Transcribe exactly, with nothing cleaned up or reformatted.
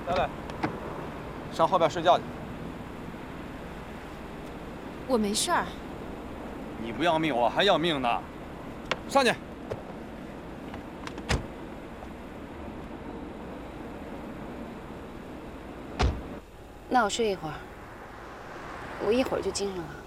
下来，上后边睡觉去。 我没事儿。 你不要命，我还要命呢。上去。 那我睡一会儿，我一会儿就精神了。